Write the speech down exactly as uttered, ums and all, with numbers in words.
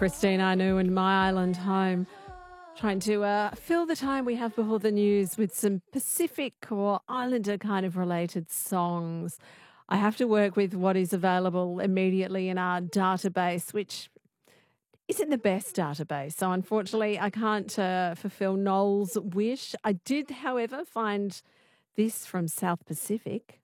Christine Anu and My Island Home. Trying to uh, fill the time we have before the news with some Pacific or Islander kind of related songs. I have to work with what is available immediately in our database, which isn't the best database. So unfortunately, I can't uh, fulfill Noel's wish. I did, however, find this from South Pacific.